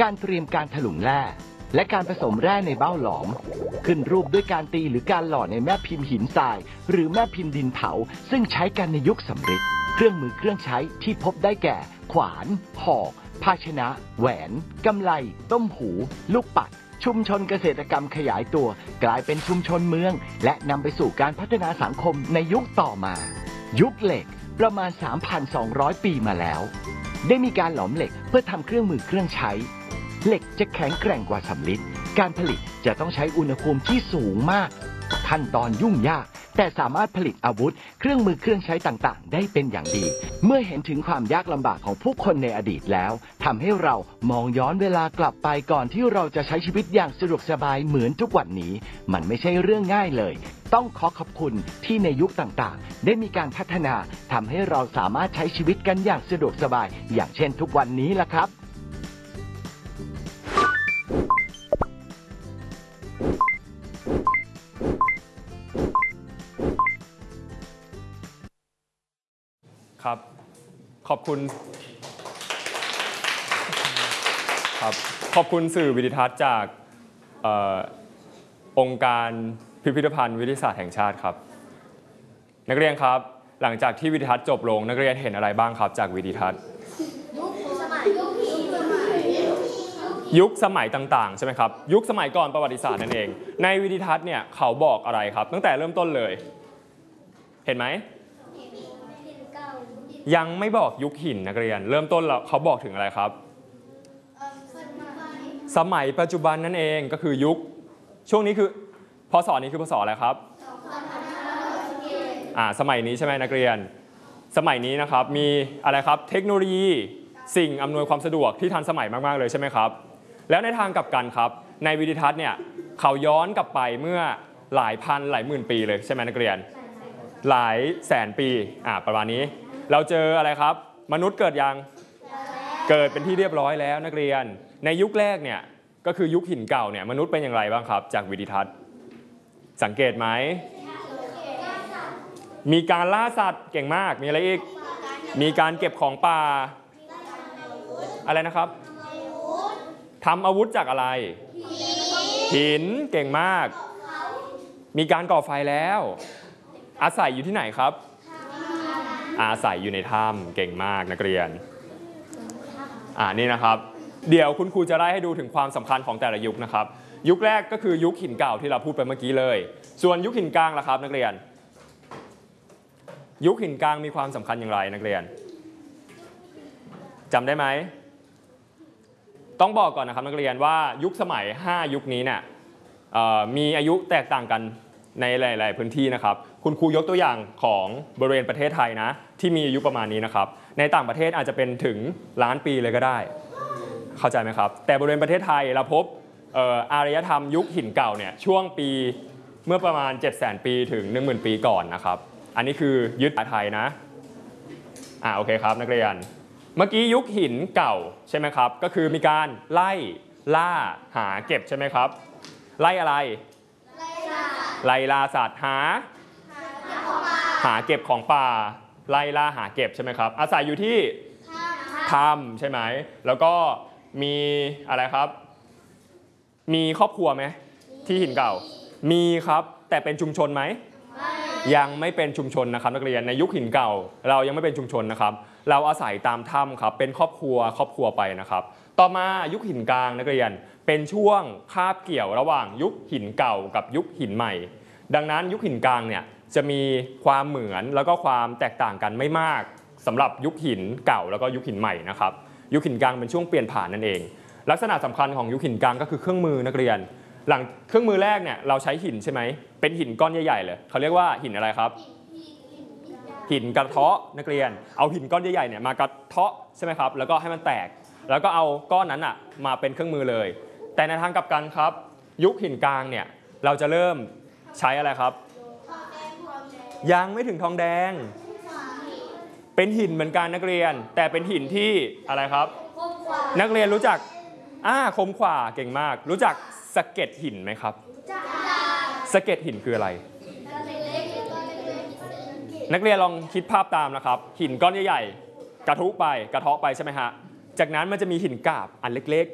การเตรียมการถลุงแร่และการผสมแร่ในเบ้าหลอมขึ้นรูปด้วยการตีหรือการหล่อในแม่พิมพ์หินทรายหรือแม่พิมพ์ดินเผาซึ่งใช้กันในยุคสำริดเครื่องมือเครื่องใช้ที่พบได้แก่ขวานหอกภาชนะแหวนกำไลต้มหูลูกปัดชุมชนเกษตรกรรมขยายตัวกลายเป็นชุมชนเมืองและนำไปสู่การพัฒนาสังคมในยุคต่อมายุคเหล็กประมาณ 3,200 ปีมาแล้วได้มีการหลอมเหล็กเพื่อทำเครื่องมือเครื่องใช้เหล็กจะแข็งแกร่งกว่าสำริดการผลิตจะต้องใช้อุณหภูมิที่สูงมากขั้นตอนยุ่งยากแต่สามารถผลิตอาวุธเครื่องมือเครื่องใช้ต่างๆได้เป็นอย่างดีเมื่อเห็นถึงความยากลำบากของผู้คนในอดีตแล้วทำให้เรามองย้อนเวลากลับไปก่อนที่เราจะใช้ชีวิตอย่างสะดวกสบายเหมือนทุกวันนี้มันไม่ใช่เรื่องง่ายเลยต้องขอบคุณที่ในยุคต่างๆได้มีการพัฒนาทำให้เราสามารถใช้ชีวิตกันอย่างสะดวกสบายอย่างเช่นทุกวันนี้ล่ะครับครับขอบคุณครับขอบคุณสื่อวิดิทัศน์จากองค์การพิพิธภัณฑ์วิทยาศาสตร์แห่งชาติครับนักเรียนครับหลังจากที่วิดิทัศน์จบลงนักเรียนเห็นอะไรบ้างครับจากวิดิทัศน์ยุคสมัยต่างๆใช่ไหมครับยุคสมัยก่อนประวัติศาสตร์นั่นเองในวิดิทัศน์เนี่ยเขาบอกอะไรครับตั้งแต่เริ่มต้นเลยเห็นไหมยังไม่บอกยุคหินนักเรียนเริ่มต้นแล้วเขาบอกถึงอะไรครับสมัยปัจจุบันนั่นเองก็คือยุคช่วงนี้คือพศนี้คือพศอะไรครับสมัยนี้ใช่ไหมนักเรียนสมัยนี้นะครับมีอะไรครับเทคโนโลยีสิ่งอำนวยความสะดวกที่ทันสมัยมากๆเลยใช่ไหมครับแล้วในทางกลับกันครับในวิดิทัศน์เนี่ยเขาย้อนกลับไปเมื่อหลายพันหลายหมื่นปีเลยใช่ไหมนักเรียนหลายแสนปีประมาณนี้เราเจออะไรครับมนุษย์เกิดยังเกิดเป็นที่เรียบร้อยแล้วนักเรียนในยุคแรกเนี่ยก็คือยุคหินเก่าเนี่ยมนุษย์เป็นอย่างไรบ้างครับจากวิดิทัศน์สังเกตไหมมีการล่าสัตว์เก่งมากมีอะไรอีกมีการเก็บของป่าอะไรนะครับทำอาวุธจากอะไรหินเก่งมากมีการก่อไฟแล้วอาศัยอยู่ที่ไหนครับอาศัยอยู่ในถ้ำเก่งมากนักเรียนนี่นะครับเดี๋ยวคุณครูจะไล่ให้ดูถึงความสำคัญของแต่ละยุคนะครับยุคแรกก็คือยุคหินเก่าที่เราพูดไปเมื่อกี้เลยส่วนยุคหินกลางล่ะครับนักเรียนยุคหินกลางมีความสำคัญอย่างไรนักเรียนจำได้ไหมต้องบอกก่อนนะครับนักเรียนว่ายุคสมัย5ยุคนี้เนี่ยมีอายุแตกต่างกันในหลายๆพื้นที่นะครับคุณครูยกตัวอย่างของบริเวณประเทศไทยนะที่มีอายุประมาณนี้นะครับในต่างประเทศอาจจะเป็นถึงล้านปีเลยก็ได้เข้าใจไหมครับแต่บริเวณประเทศไทยเราพบอารยธรรมยุคหินเก่าเนี่ยช่วงปีเมื่อประมาณ 700,000 ปีถึง 10,000 ปีก่อนนะครับอันนี้คือยึดไทยนะโอเคครับนักเรียนเมื่อกี้ยุคหินเก่าใช่ไหมครับก็คือมีการไล่ล่าหาเก็บใช่ไหมครับไล่อะไรไล่ล่าสัตว์หาเก็บของป่าไล่ล่าหาเก็บใช่ไหมครับอาศัยอยู่ที่ถ้ำใช่ไหมแล้วก็มีอะไรครับมีครอบครัวไหมที่หินเก่ามีครับแต่เป็นชุมชนไหมยังไม่เป็นชุมชนนะครับนักเรียนในยุคหินเก่าเรายังไม่เป็นชุมชนนะครับเราอาศัยตามถ้ำครับเป็นครอบครัวไปนะครับต่อมายุคหินกลางนักเรียนเป็นช่วงคาบเกี่ยวระหว่างยุคหินเก่ากับยุคหินใหม่ดังนั้นยุคหินกลางเนี่ยจะมีความเหมือนแล้วก็ความแตกต่างกันไม่มากสำหรับยุคหินเก่าแล้วก็ยุคหินใหม่นะครับยุคหินกลางเป็นช่วงเปลี่ยนผ่านนั่นเองลักษณะสำคัญของยุคหินกลางก็คือเครื่องมือนักเรียนหลังเครื่องมือแรกเนี่ยเราใช้หินใช่ไหมเป็นหินก้อนใหญ่ๆเลยเขาเรียกว่าหินอะไรครับหินกระเทาะนักเรียนเอาหินก้อนใหญ่ๆเนี่ยมากระเทาะใช่ไหมครับแล้วก็ให้มันแตกแล้วก็เอาก้อนนั้นมาเป็นเครื่องมือเลยแต่ในทางกลับกันครับยุคหินกลางเนี่ยเราจะเริ่มใช้อะไรครับยังไม่ถึงทองแดงเป็นหินเหมือนกันนักเรียนแต่เป็นหินที่อะไรครับนักเรียนรู้จักคมขวาเก่งมากรู้จักสะเก็ดหินไหมครับสะเก็ดหินคืออะไรนักเรียนลองคิดภาพตามนะครับหินก้อนใหญ่ๆกระเทาะไปใช่ไหมฮะจากนั้นมันจะมีหินกาบอันเล็ก